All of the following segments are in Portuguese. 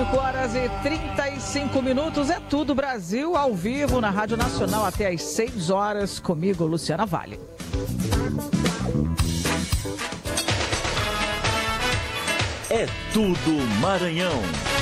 5h35. É tudo Brasil ao vivo na Rádio Nacional até às 6 horas. Comigo, Luciana Vale. É tudo Maranhão.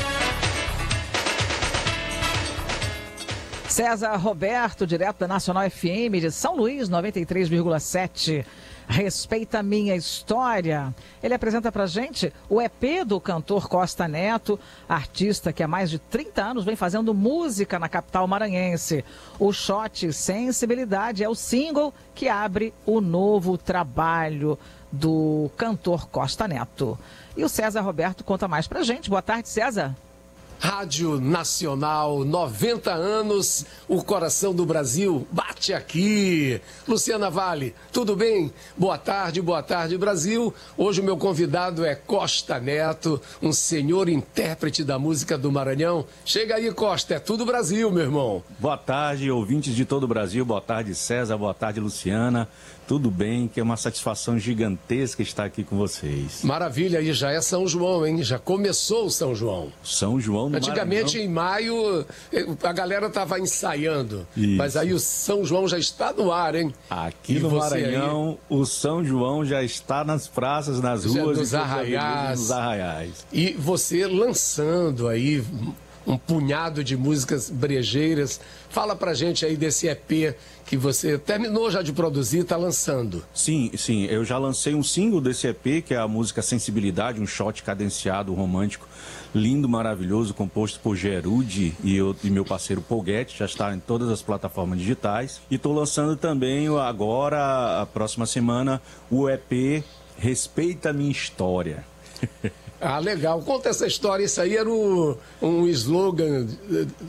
César Roberto, direto da Nacional FM de São Luís, 93,7. Respeita a Minha História. Ele apresenta pra gente o EP do cantor Costa Neto, artista que há mais de 30 anos vem fazendo música na capital maranhense. O Shot Sensibilidade é o single que abre o novo trabalho do cantor Costa Neto. E o César Roberto conta mais pra gente. Boa tarde, César. Rádio Nacional, 90 anos, o coração do Brasil bate aqui. Luciana Vale, tudo bem? Boa tarde, Brasil. Hoje o meu convidado é Costa Neto, um senhor intérprete da música do Maranhão. Chega aí, Costa, é tudo Brasil, meu irmão. Boa tarde, ouvintes de todo o Brasil. Boa tarde, César. Boa tarde, Luciana. Tudo bem, que é uma satisfação gigantesca estar aqui com vocês. Maravilha, aí já é São João, hein? Já começou o São João. São João no Antigamente, Maranhão. em maio, a galera estava ensaiando. Isso. Mas aí o São João já está no ar, hein? Aqui E no você Maranhão, aí? O São João já está nas praças, nas ruas. Nos arraiais. Nos arraiais. E você lançando aí um punhado de músicas brejeiras. Fala pra gente aí desse EP que você terminou já de produzir e está lançando. Sim, eu já lancei um single desse EP, que é a música Sensibilidade, um shot cadenciado, romântico, lindo, maravilhoso, composto por Gerude e meu parceiro Polguete, já está em todas as plataformas digitais. E estou lançando também agora, a próxima semana, o EP Respeita a Minha História. Ah, legal. Conta essa história. Isso aí era um slogan